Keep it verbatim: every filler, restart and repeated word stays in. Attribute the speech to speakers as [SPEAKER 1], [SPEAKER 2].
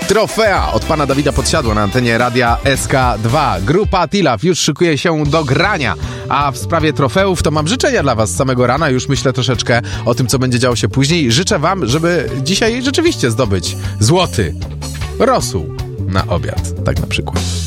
[SPEAKER 1] Trofea od pana Dawida Podsiadło na antenie Radia S K dwa. Grupa Tilaw już szykuje się do grania, a w sprawie trofeów to mam życzenia dla was z samego rana. Już myślę troszeczkę o tym, co będzie działo się później. Życzę wam, żeby dzisiaj rzeczywiście zdobyć złoty rosół na obiad, tak na przykład.